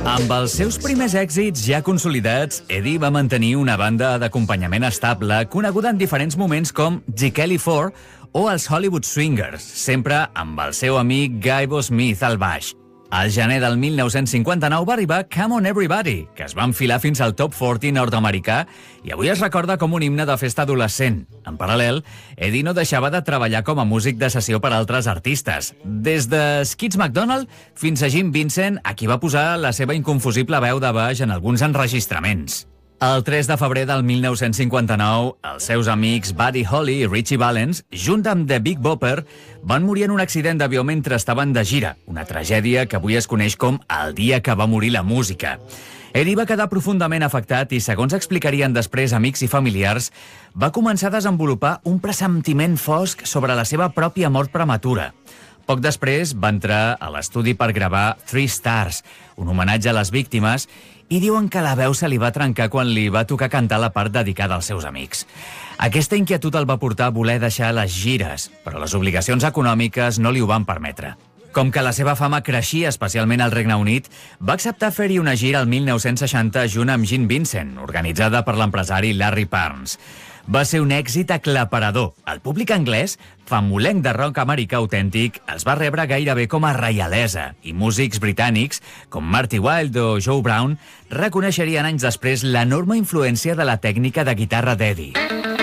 Amb els seus primers èxits ja consolidats, Eddie va mantenir una banda d'acompanyament estable coneguda en diferents moments com G. Kelly 4 o els Hollywood Swingers, sempre amb el seu amic Gaibo Smith al baix. Al gener del 1959 va arribar Come On Everybody, que es va enfilar fins al top 40 nord-americà i avui es recorda com un himne de festa adolescent. En paral·lel, Eddie no deixava de treballar com a músic de sessió per a altres artistes, des de Skids McDonald fins a Jim Vincent, a qui va posar la seva inconfusible veu de baix en alguns enregistraments. El 3 de febrer del 1959, els seus amics Buddy Holly i Ritchie Valens, junt amb The Big Bopper, van morir en un accident d'avió mentre estaven de gira, una tragèdia que avui es coneix com el dia que va morir la música. Eddie va quedar profundament afectat i, segons explicarien després amics i familiars, va començar a desenvolupar un pressentiment fosc sobre la seva pròpia mort prematura. Poc després va entrar a l'estudi per gravar Three Stars, un homenatge a les víctimes, i diuen que la veu se li va trencar quan li va tocar cantar la part dedicada als seus amics. Aquesta inquietud el va portar a voler deixar les gires, però les obligacions econòmiques no li ho van permetre. Com que la seva fama creixia, especialment al Regne Unit, va acceptar fer-hi una gira el 1960 junt amb Jim Vincent, organitzada per l'empresari Larry Parnes. Va ser un èxit aclaparador. El públic anglès, famolenc de rock americà autèntic, els va rebre gairebé com a reialesa, i músics britànics, com Marty Wilde o Joe Brown, reconeixerien anys després l'enorme influència de la tècnica de guitarra d'Eddie.